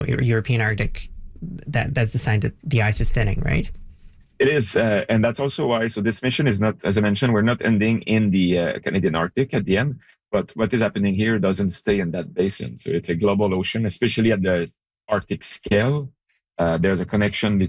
European Arctic, that's the sign that the ice is thinning, right? It is, and that's also why. So this mission is not, as I mentioned, we're not ending in the Canadian Arctic at the end. But what is happening here doesn't stay in that basin. So it's a global ocean, especially at the Arctic scale. There's a connection